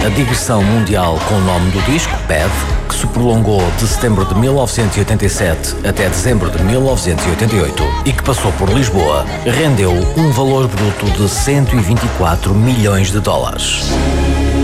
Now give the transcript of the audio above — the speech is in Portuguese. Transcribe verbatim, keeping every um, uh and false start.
digressão mundial com o nome do disco, Bad, que se prolongou de setembro de mil novecentos e oitenta e sete até dezembro de mil novecentos e oitenta e oito e que passou por Lisboa, rendeu um valor bruto de cento e vinte e quatro milhões de dólares.